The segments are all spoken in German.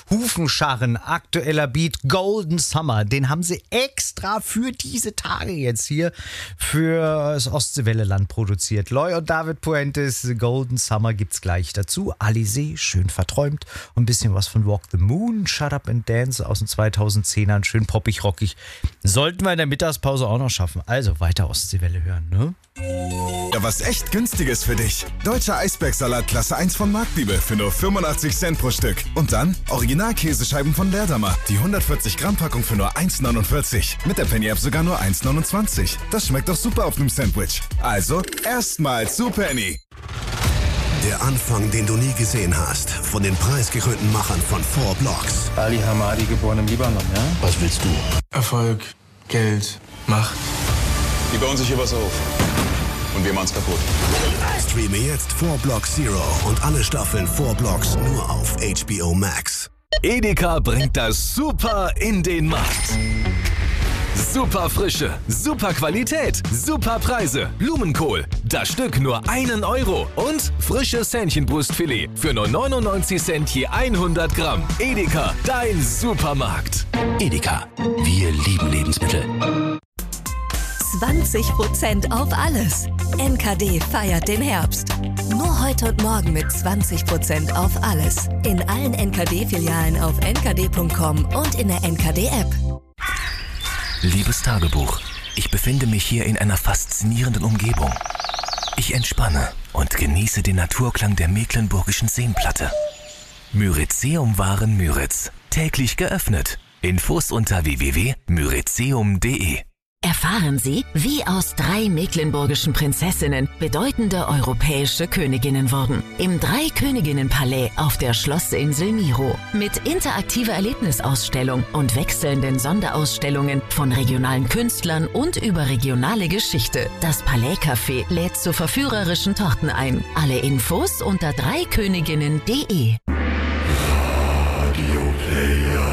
Hufenscharren, aktueller Beat, Golden Summer. Den haben sie extra für diese Tage jetzt hier für das Ostseewelle-Land produziert. Loy und David Puentes, Golden Summer gibt's gleich dazu. Alizé, schön verträumt. Und ein bisschen was von Walk the Moon, Shut Up and Dance aus den 2010ern. Schön poppig, rockig. Sollten wir in der Mittagspause auch noch schaffen. Also weiter Ostseewelle hören, ne? Ja, was echt Günstiges für dich. Deutscher Eisbergsalat Klasse 1 von Marktliebe für nur 85 Cent pro Stück. Und dann Original-Käsescheiben von Leerdammer. Die 140 Gramm Packung für nur 1,49. Mit der Penny App sogar nur 1,29. Das schmeckt doch super auf einem Sandwich. Also, erstmal zu Penny. Der Anfang, den du nie gesehen hast. Von den preisgekrönten Machern von 4 Blocks. Ali Hamadi, geboren im Libanon, ja? Was willst du? Erfolg, Geld, Macht. Die bauen sich hier was auf. Und wir machen's kaputt. Streame jetzt 4 Blocks Zero und alle Staffeln 4 Blocks nur auf HBO Max. Edeka bringt das Super in den Markt. Super Frische, super Qualität, super Preise. Blumenkohl, das Stück nur 1 Euro. Und frisches Hähnchenbrustfilet für nur 99 Cent je 100 Gramm. Edeka, dein Supermarkt. Edeka, wir lieben Lebensmittel. 20% auf alles. NKD feiert den Herbst. Nur heute und morgen mit 20% auf alles. In allen NKD-Filialen auf nkd.com und in der NKD-App. Liebes Tagebuch, ich befinde mich hier in einer faszinierenden Umgebung. Ich entspanne und genieße den Naturklang der Mecklenburgischen Seenplatte. Myrizeum-Waren Müritz. Täglich geöffnet. Infos unter www.myrizeum.de. Erfahren Sie, wie aus 3 mecklenburgischen Prinzessinnen bedeutende europäische Königinnen wurden. Im 3-Königinnen-Palais auf der Schlossinsel Miro. Mit interaktiver Erlebnisausstellung und wechselnden Sonderausstellungen von regionalen Künstlern und überregionale Geschichte. Das Palais-Café lädt zu verführerischen Torten ein. Alle Infos unter 3königinnen.de. Radio Player.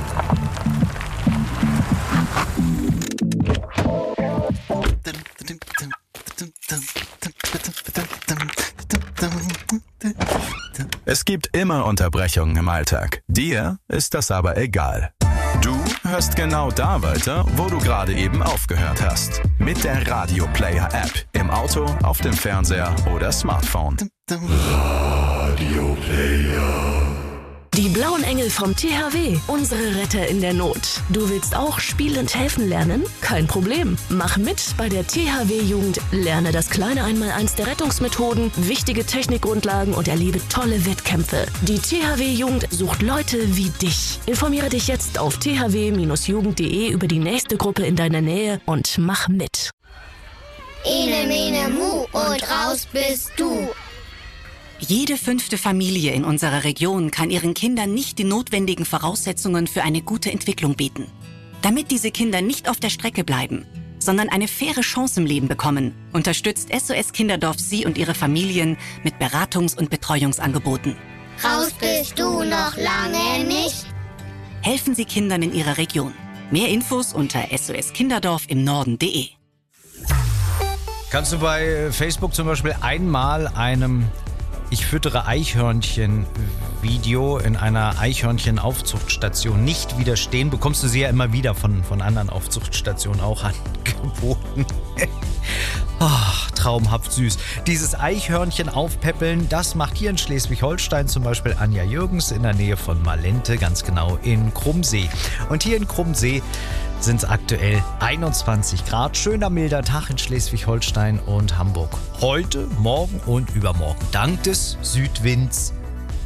Es gibt immer Unterbrechungen im Alltag. Dir ist das aber egal. Du hörst genau da weiter, wo du gerade eben aufgehört hast. Mit der Radio Player App. Im Auto, auf dem Fernseher oder Smartphone. Radio Player. Die Blauen Engel vom THW, unsere Retter in der Not. Du willst auch spielend helfen lernen? Kein Problem. Mach mit bei der THW-Jugend. Lerne das kleine Einmaleins der Rettungsmethoden, wichtige Technikgrundlagen und erlebe tolle Wettkämpfe. Die THW-Jugend sucht Leute wie dich. Informiere dich jetzt auf thw-jugend.de über die nächste Gruppe in deiner Nähe und mach mit. Ene, mene, mu und raus bist du. Jede 5. Familie in unserer Region kann ihren Kindern nicht die notwendigen Voraussetzungen für eine gute Entwicklung bieten. Damit diese Kinder nicht auf der Strecke bleiben, sondern eine faire Chance im Leben bekommen, unterstützt SOS Kinderdorf Sie und Ihre Familien mit Beratungs- und Betreuungsangeboten. Raus bist du noch lange nicht. Helfen Sie Kindern in Ihrer Region. Mehr Infos unter soskinderdorf-im-Norden.de. Kannst du bei Facebook zum Beispiel einmal einem Ich füttere Eichhörnchen-Video in einer Eichhörnchen-Aufzuchtstation nicht widerstehen, bekommst du sie ja immer wieder von anderen Aufzuchtstationen auch angeboten. Ach, traumhaft süß. Dieses Eichhörnchen aufpäppeln, das macht hier in Schleswig-Holstein zum Beispiel Anja Jürgens in der Nähe von Malente, ganz genau in Krummsee. Und hier in Krummsee sind es aktuell 21 Grad. Schöner, milder Tag in Schleswig-Holstein und Hamburg. Heute, morgen und übermorgen. Dank des Südwinds.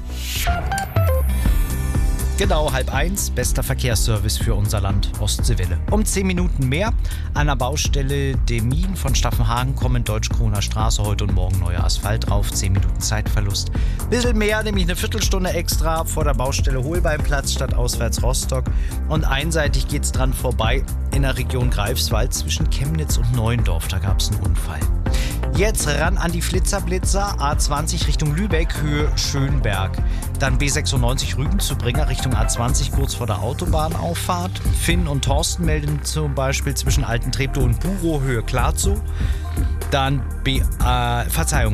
Genau, 12:30, bester Verkehrsservice für unser Land, Ostseewelle. Um 10 Minuten mehr an der Baustelle Demin von Staffenhagen kommen Deutsch-Kroner Straße, heute und morgen neuer Asphalt drauf, 10 Minuten Zeitverlust. Bisschen mehr, nämlich eine Viertelstunde extra vor der Baustelle Holbeimplatz statt auswärts Rostock. Und einseitig geht's dran vorbei in der Region Greifswald zwischen Chemnitz und Neuendorf, da gab's einen Unfall. Jetzt ran an die Flitzer-Blitzer, A20 Richtung Lübeck, Höhe Schönberg. Dann B96 Rügen zu Bringer Richtung A20 kurz vor der Autobahnauffahrt. Finn und Thorsten melden zum Beispiel zwischen Alten Treptow und Burow, Höhe Klatzow. Dann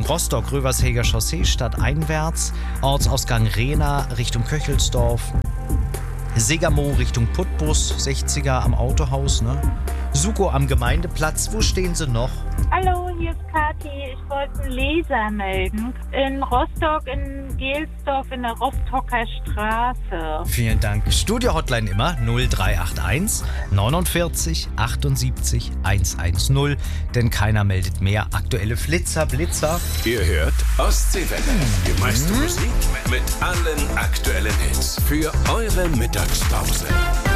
Rostock, Rövershäger Chaussee stadteinwärts. Ortsausgang Rehna Richtung Köchelsdorf. Segamo Richtung Putbus, 60er am Autohaus, ne? Suko am Gemeindeplatz. Wo stehen Sie noch? Hallo, hier ist Kathi. Ich wollte einen Leser melden. In Rostock, in Gelsdorf, in der Rostocker Straße. Vielen Dank. Studio-Hotline immer 0381 49 78 110. Denn keiner meldet mehr. Aktuelle Blitzer. Ihr hört Ostseewelle. Die meiste Musik mit allen aktuellen Hits für eure Mittagspause.